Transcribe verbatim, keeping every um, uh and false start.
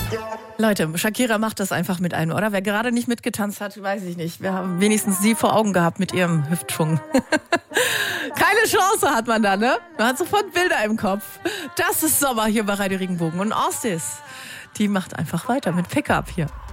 Leute, Shakira macht das einfach mit einem, oder? Wer gerade nicht mitgetanzt hat, weiß ich nicht. Wir haben wenigstens sie vor Augen gehabt mit ihrem Hüftschwung. Keine Chance hat man da, ne? Man hat sofort Bilder im Kopf. Das ist Sommer hier bei Radio Regenbogen. Und Ostis, die macht einfach weiter mit Pickup hier.